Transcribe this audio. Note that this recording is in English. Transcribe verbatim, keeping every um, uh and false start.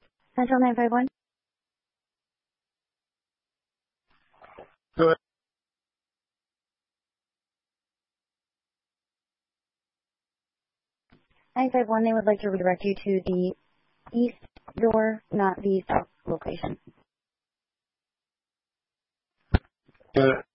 Central nine five one. Go ahead. nine five one, they would like to redirect you to the east door, not the south location. Go ahead.